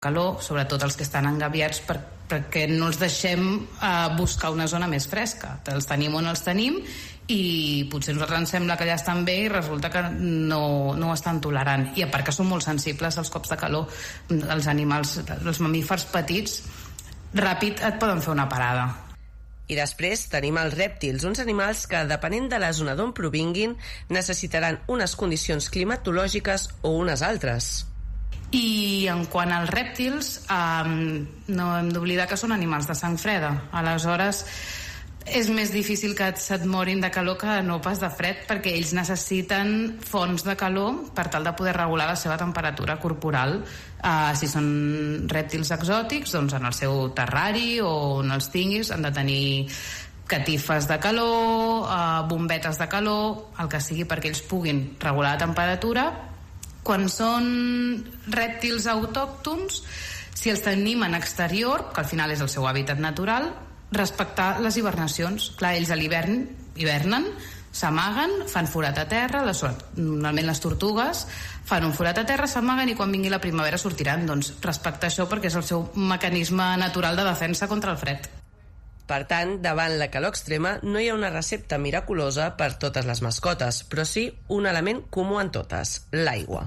calor, sobretot els que estan engabiats, perquè no els deixem buscar una zona més fresca. Els tenim on els tenim i potser a nosaltres ens sembla que ja estan bé i resulta que no ho estan tolerant. I a part que són molt sensibles als cops de calor, els animals, els mamífers petits, ràpid et poden fer una parada. I després tenim els rèptils, uns animals que, depenent de la zona d'on provinguin, necessitaran unes condicions climatològiques o unes altres. I en quant als rèptils, no hem d'oblidar que són animals de sang freda. Aleshores, és més difícil que se't morin de calor que no pas de fred, perquè ells necessiten fonts de calor per tal de poder regular la seva temperatura corporal. Si són rèptils exòtics, doncs en el seu terrari o on els tinguis han de tenir catifes de calor, bombetes de calor, el que sigui perquè ells puguin regular la temperatura. Quan són rèptils autòctons, si els tenim en exterior, que al final és el seu hàbitat natural, respectar les hibernacions. Clar, ells a l'hivern hivernen, s'amaguen, fan forat a terra, normalment les tortugues fan un forat a terra, s'amaguen i quan vingui la primavera sortiran. Doncs respectar això perquè és el seu mecanisme natural de defensa contra el fred. Per tant, davant la calor extrema no hi ha una recepta miraculosa per totes les mascotes, però sí un element comú en totes, l'aigua.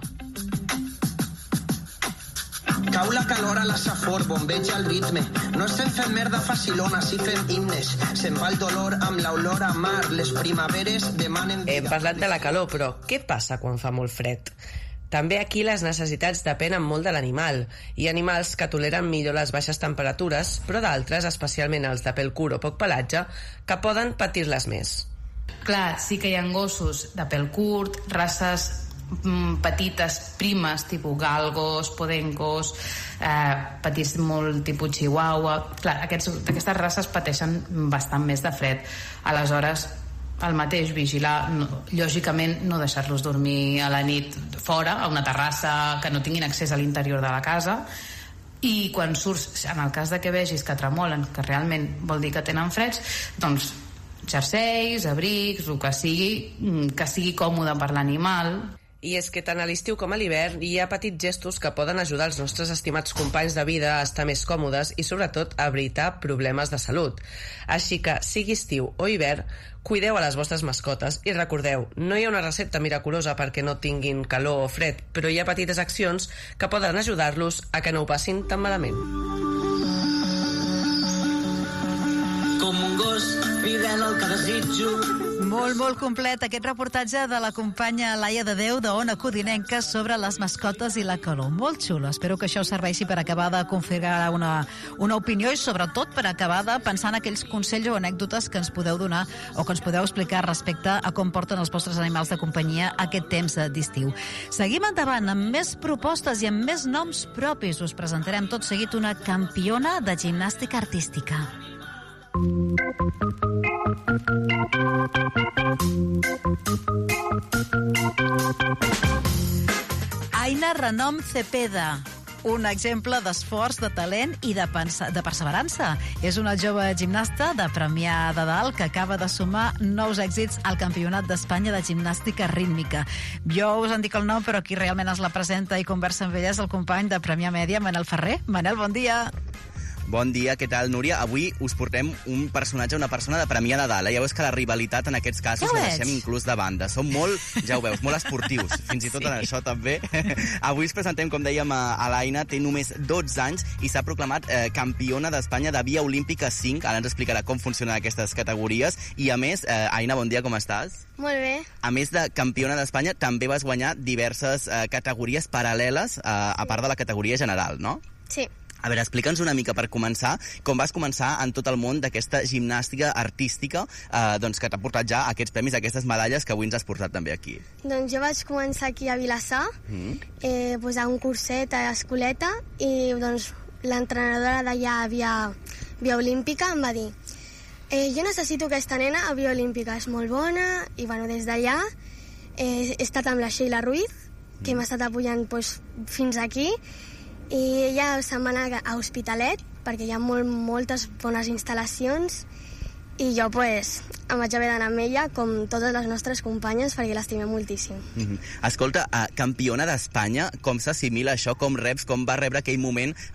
Cau la calor a la safor, bombeja el ritme. No estem fent merda facilona, si fem himnes. Se'n va el dolor amb l'olor a mar, les primaveres demanen... Hem parlat de la calor, però què passa quan fa molt fred? També aquí les necessitats depenen molt de l'animal. Hi ha animals que toleren millor les baixes temperatures, però d'altres, especialment els de pèl curt o poc pelatge, que poden patir-les més. Clar, sí que hi ha gossos de pèl curt, races petites, primes, tipus galgos, podencos, petits molt tipus chihuahua. Clar, aquestes races pateixen bastant més de fred. Aleshores, el mateix, vigilar, lògicament no deixar-los dormir a la nit fora, a una terrassa, que no tinguin accés a l'interior de la casa, i quan surts, en el cas de que vegis que tremolen, que realment vol dir que tenen freds, doncs jerseis, abrics, el que sigui còmode per l'animal. I és que tant a l'estiu com a l'hivern hi ha petits gestos que poden ajudar els nostres estimats companys de vida a estar més còmodes i sobretot a evitar problemes de salut. Així que, sigui estiu o hivern, cuideu a les vostres mascotes i recordeu, no hi ha una recepta miraculosa perquè no tinguin calor o fred, però hi ha petites accions que poden ajudar-los a que no ho passin tan malament. Com un gos fidel al que desitjo. Molt complet aquest reportatge de la companya Laia de Déu de Ona Codinenca sobre les mascotes i la calor. Molt xulo. Espero que això us serveixi per acabar de configurar una opinió i sobretot per acabar de pensar en aquells consells o anècdotes que ens podeu donar o que ens podeu explicar respecte a com porten els vostres animals de companyia aquest temps d'estiu. Seguim endavant amb més propostes i amb més noms propis. Us presentarem tot seguit una campiona de gimnàstica artística. Aina Renom Cepeda, un exemple d'esforç, de talent i de perseverança. És una jove gimnasta de Premià de Dalt que acaba de sumar nous èxits al Campionat d'Espanya de Gimnàstica Rítmica. Jo us en dic el nom, però qui realment es la presenta i conversa amb ella és el company de Premià Mèdia, Manel Ferrer. Manel, bon dia. Bon dia, què tal, Núria? Avui us portem un personatge, una persona de Premià de Dalt. Ja veus que la rivalitat en aquests casos la deixem inclús de banda. Som molt, ja ho veus, molt esportius, fins i tot en això també. Avui us presentem, com dèiem, a l'Aina, té només 12 anys i s'ha proclamat campiona d'Espanya de Via Olímpica 5. Ara ens explicarà com funcionen aquestes categories. I a més, Aina, bon dia, com estàs? Molt bé. A més de campiona d'Espanya, també vas guanyar diverses categories paral·leles, a part de la categoria general, no? Sí. A veure, explica'ns una mica per començar com vas començar en tot el món d'aquesta gimnàstica artística doncs que t'ha portat ja aquests premis, aquestes medalles que avui ens has portat també aquí. Doncs jo vaig començar aquí a Vilassar, a un curset a l'escoleta i doncs l'entrenadora d'allà a Via Olímpica em va dir jo necessito aquesta nena a Via Olímpica, és molt bona i des d'allà he estat amb la Sheila Ruiz que m'ha estat apoyant fins aquí i ella se'n va anar a Hospitalet perquè hi ha moltes bones instal·lacions i jo pues, em vaig haver d'anar amb ella com totes les nostres companyes perquè l'estimem moltíssim. Escolta, campiona d'Espanya, com s'assimila això? Com va rebre aquell moment